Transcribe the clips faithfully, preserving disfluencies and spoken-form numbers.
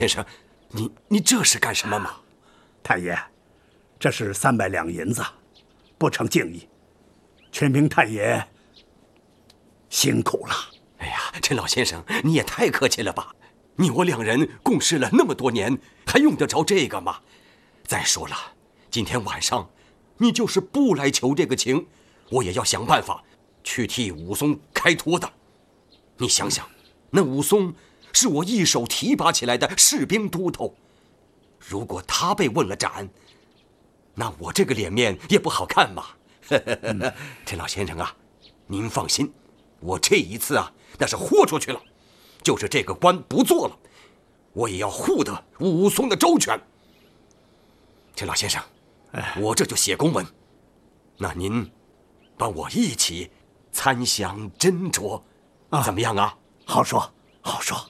先生，你你这是干什么嘛？ 太爷，这是三百两银子，不成敬意。全凭太爷辛苦了。 哎呀，陈老先生，你也太客气了吧！你我两人共事了那么多年，还用得着这个吗？再说了，今天晚上你就是不来求这个情，我也要想办法去替武松开脱的。你想想，那武松是我一手提拔起来的士兵都头，如果他被问了斩，那我这个脸面也不好看嘛。陈老先生啊，您放心，我这一次啊，那是豁出去了，就是这个官不做了，我也要护得武松的周全。陈老先生，我这就写公文，那您帮我一起参详斟酌，啊、怎么样啊？ 好说，好说。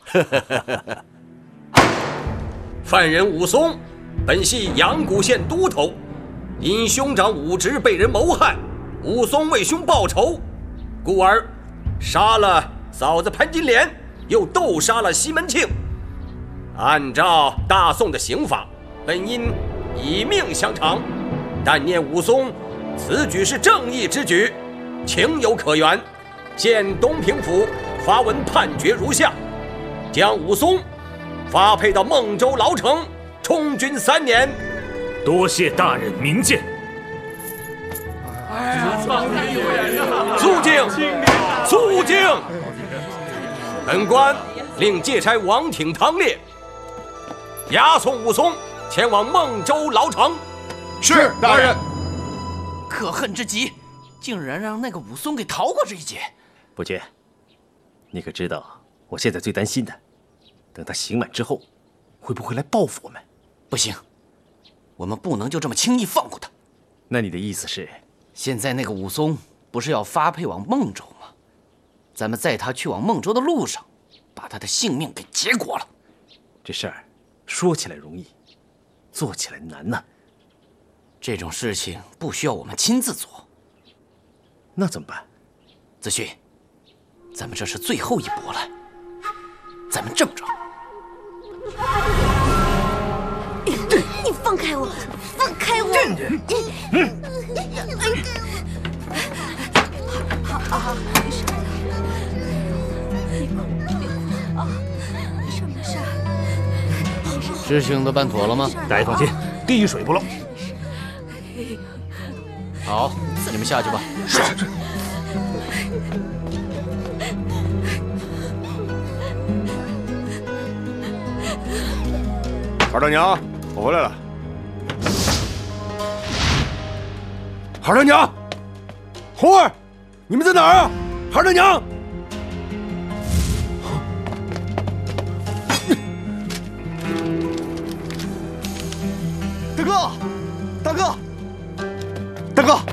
犯人武松，本系阳谷县都头，因兄长武直被人谋害，武松为兄报仇，故而杀了嫂子潘金莲，又斗杀了西门庆。按照大宋的刑法，本应以命相偿，但念武松此举是正义之举，情有可原，现东平府发文判决如下：将武松发配到孟州牢城充军三年。 多谢大人明鉴。 肃静，肃静！本官令借差王挺、唐烈押送武松前往孟州牢城。 是大人。 可恨之极，竟然让那个武松给逃过这一劫。 伯爵，你可知道我现在最担心的，等他刑满之后，会不会来报复我们？ 不行，我们不能就这么轻易放过他。 那你的意思是， 现在那个武松不是要发配往孟州吗？咱们在他去往孟州的路上，把他的性命给结果了。 这事儿说起来容易，做起来难呐。 这种事情不需要我们亲自做。 那怎么办？ 子旭，咱们这是最后一搏了，咱们这么着。 你放开我！放开我！好好好，没事。别哭，别哭啊！没事没事。 事情都办妥了吗？ 大爷放心，滴水不漏。 好，你们下去吧。 是是是。二大娘，我回来了。二大娘，红儿，你们在哪儿啊？二大娘。 大哥，大哥，大哥，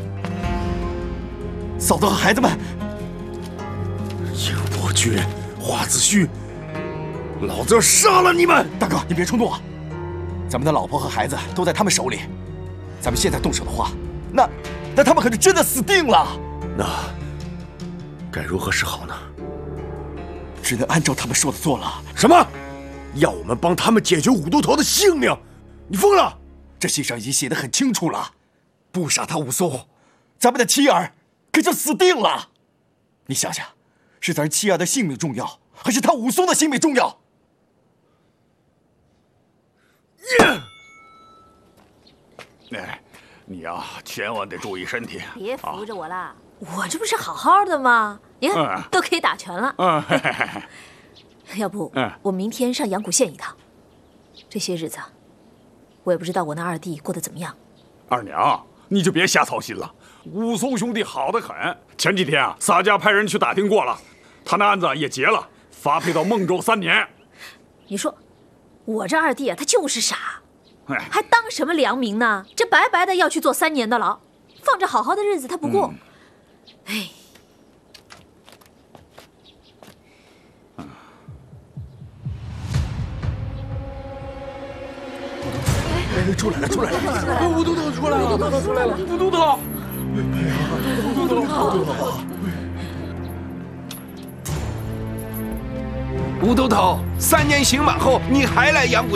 嫂子和孩子们， 英伯爵、花子虚，老子要杀了你们！ 大哥，你别冲动啊！咱们的老婆和孩子都在他们手里，咱们现在动手的话，那那他们可就真的死定了。 那该如何是好呢？ 只能按照他们说的做了。 什么？要我们帮他们解决武都头的性命？你疯了！ 这信上已经写得很清楚了，不杀他武松，咱们的妻儿可就死定了。你想想，是咱妻儿的性命重要，还是他武松的性命重要？ 哎，你呀、啊，千万得注意身体。 别扶着我啦，啊、我这不是好好的吗？你看，嗯、都可以打拳了。嗯，嘿嘿嘿要不，嗯、我明天上阳谷县一趟。这些日子，我也不知道我那二弟过得怎么样。 二娘，你就别瞎操心了。武松兄弟好得很，前几天啊，洒家派人去打听过了，他那案子也结了，发配到孟州三年。 你说，我这二弟啊，他就是傻。还当什么良民呢？这白白的要去坐三年的牢，放着好好的日子他不过。哎、 嗯， 哎，出来了，出来了！ 武都头出来了，武都头出来了，武都头，武都头， 武都头，三年刑满后，你还来阳谷